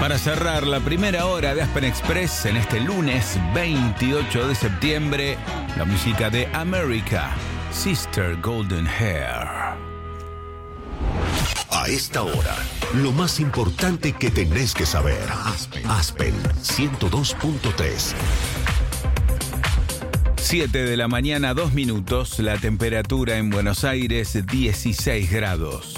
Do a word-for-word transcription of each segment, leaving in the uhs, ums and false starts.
Para cerrar la primera hora de Aspen Express en este lunes veintiocho de septiembre, la música de America, Sister Golden Hair. A esta hora, lo más importante que tenés que saber. Aspen, Aspen ciento dos punto tres. siete de la mañana, dos minutos, la temperatura en Buenos Aires, dieciséis grados.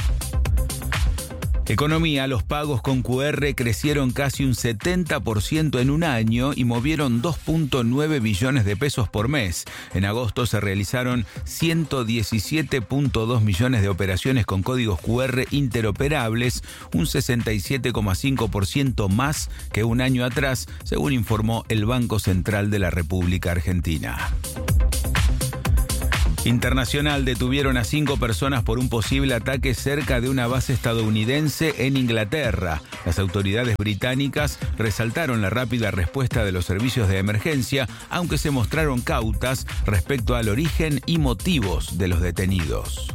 Economía, los pagos con cu erre crecieron casi un setenta por ciento en un año y movieron dos punto nueve billones de pesos por mes. En agosto se realizaron ciento diecisiete punto dos millones de operaciones con códigos cu erre interoperables, un sesenta y siete coma cinco por ciento más que un año atrás, según informó el Banco Central de la República Argentina. Internacional, detuvieron a cinco personas por un posible ataque cerca de una base estadounidense en Inglaterra. Las autoridades británicas resaltaron la rápida respuesta de los servicios de emergencia, aunque se mostraron cautas respecto al origen y motivos de los detenidos.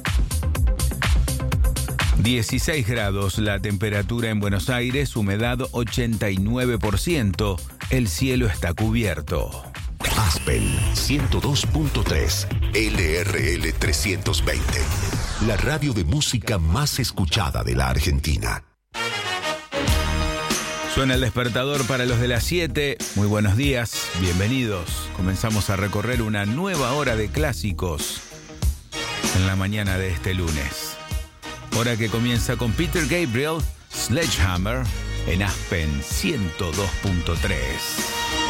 dieciséis grados la temperatura en Buenos Aires, humedad ochenta y nueve por ciento. El cielo está cubierto. Aspen ciento dos punto tres, L R L trescientos veinte, la radio de música más escuchada de la Argentina. Suena el despertador para los de las siete. Muy buenos días, bienvenidos. Comenzamos a recorrer una nueva hora de clásicos en la mañana de este lunes. Hora que comienza con Peter Gabriel, Sledgehammer, en Aspen ciento dos punto tres.